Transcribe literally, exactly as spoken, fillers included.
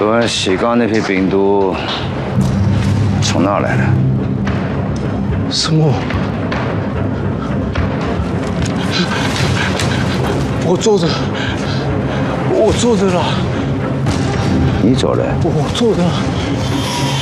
昨晚西港那批病毒从哪来的？ 什么？我坐着，我坐着了。 你坐的？ 我坐着。